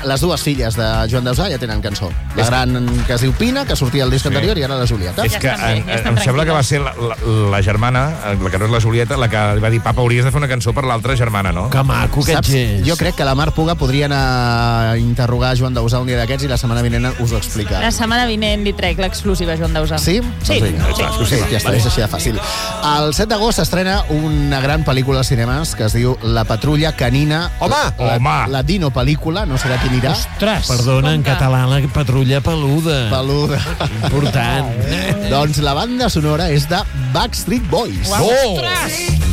les dues filles de Joan Dausà ja tenen cançó. La gran, que es diu Pina, que sortia al disc anterior, i ara la Julieta. És que em sembla que va ser la germana, la que no és la Julieta, la que va dir, papa, hauries de fer una cançó per l'altra germana, no? Que maco, aquest gest. Jo crec que la Mar Puga podria anar a interrogar Joan Dausà un dia d'aquests i la setmana vinent us ho explica. La setmana vinent li trec l'exclusiva Joan Dausà. Sí? Sí. Sí, ja està, és així de fàcil. El 7 d'agost s'estrena una gran pel·lícula als cinemes que es diu La patrulla canina. Home! La Dino pel·lícula, no sé de qui anirà. Ostres! Perdona, en català, la patrulla peluda. Peluda. Important. Doncs la banda sonora és de Backstreet Boys. Oh!